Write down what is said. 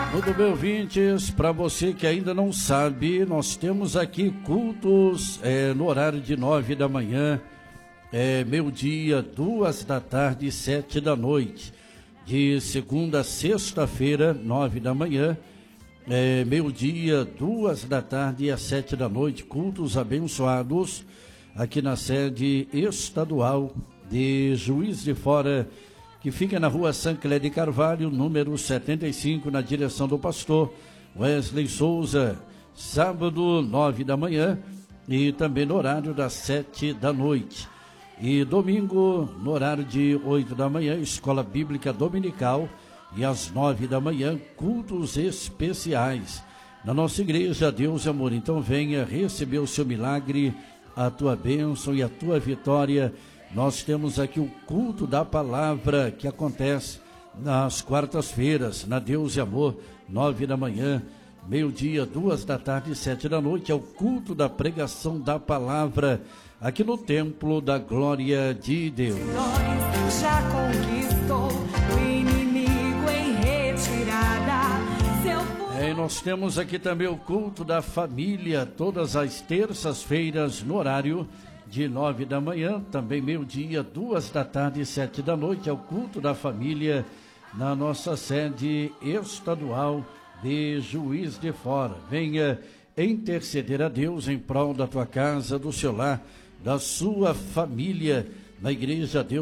Muito bem, ouvintes, para você que ainda não sabe, nós temos aqui cultos no horário de 9 da manhã, meio-dia, 2 da tarde e 7 da noite. De segunda a sexta-feira, 9 da manhã, meio-dia, 2 da tarde e às 7 da noite, cultos abençoados aqui na sede estadual de Juiz de Fora, que fica na rua Sancler de Carvalho, número 75, na direção do pastor Wesley Souza, sábado, 9 da manhã e também no horário das 7 da noite. E domingo, no horário de 8 da manhã, escola bíblica dominical, e às 9 da manhã, cultos especiais. Na nossa igreja, Deus e Amor. Então venha receber o seu milagre, a tua bênção e a tua vitória. Nós temos aqui o culto da palavra que acontece nas quartas-feiras, na Deus e Amor, 9 da manhã, meio-dia, 2 da tarde e 7 da noite. É o culto da pregação da palavra aqui no Templo da Glória de Deus. Já conquistou o inimigo em retirada. E nós temos aqui também o culto da família, todas as terças-feiras, no horário de 9 da manhã, também meio-dia, 2 da tarde e 7 da noite. É o culto da família na nossa sede estadual de Juiz de Fora. Venha interceder a Deus em prol da tua casa, do seu lar, da sua família, na Igreja Deus